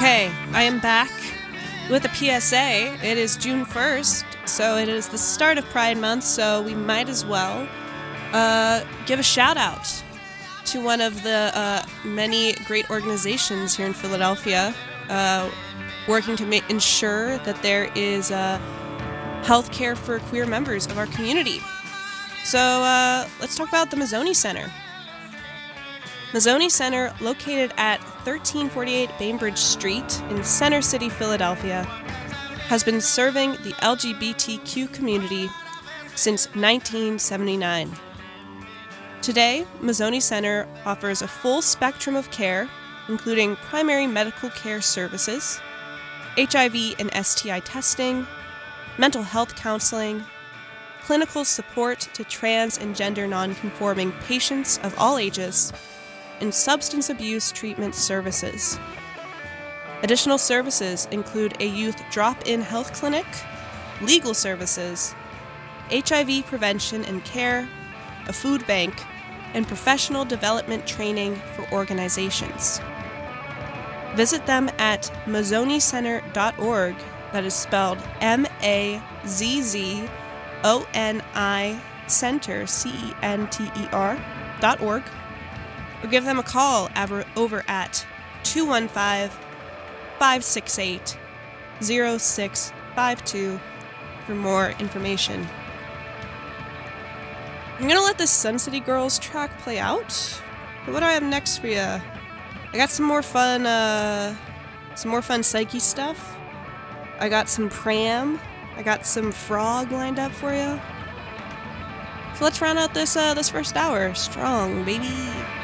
Okay, I am back with a PSA. It is June 1st, so it is the start of Pride Month, so we might as well give a shout out to one of the many great organizations here in Philadelphia working to ensure that there is health care for queer members of our community. So let's talk about the Mazzoni Center. Mazzoni Center, located at 1348 Bainbridge Street in Center City, Philadelphia, has been serving the LGBTQ community since 1979. Today, Mazzoni Center offers a full spectrum of care, including primary medical care services, HIV and STI testing, mental health counseling, clinical support to trans and gender nonconforming patients of all ages, and substance abuse treatment services. Additional services include a youth drop-in health clinic, legal services, HIV prevention and care, a food bank, and professional development training for organizations. Visit them at mazzonicenter.org, that is spelled MAZZONI Center, CENTER.org, or give them a call over at 215-568-0652 for more information. I'm gonna let this Sun City Girls track play out. But what do I have next for you? I got some more fun psyche stuff. I got some Pram. I got some Frog lined up for you. So let's round out this first hour strong, baby.